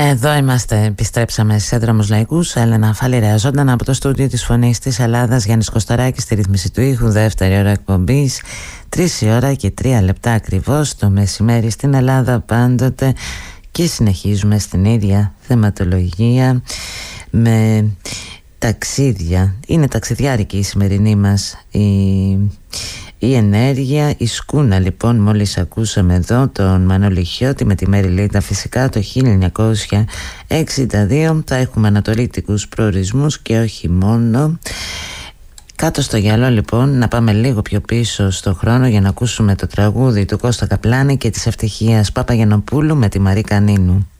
Εδώ είμαστε, επιστρέψαμε στις Έντραμους Λαϊκούς. Έλενα Φάλιρα, ζωντανά από το στούντιο της Φωνής της Ελλάδας. Γιάννης Κωσταράκης στη ρύθμιση του ήχου, δεύτερη ώρα εκπομπής. 3 η ώρα και 3 λεπτά ακριβώς το μεσημέρι στην Ελλάδα πάντοτε. Και συνεχίζουμε στην ίδια θεματολογία με ταξίδια. Είναι ταξιδιάρικη η σημερινή μας η ενέργεια. Η σκούνα λοιπόν, μόλις ακούσαμε εδώ τον Μανώλη Χιώτη με τη Μέρη Λίτα, φυσικά το 1962. Θα έχουμε ανατολίτικους προορισμούς και όχι μόνο. Κάτω στο γυαλό λοιπόν να πάμε λίγο πιο πίσω στο χρόνο για να ακούσουμε το τραγούδι του Κώστα Καπλάνη και της Ευτυχίας Παπαγενοπούλου με τη Μαρή Κανίνου.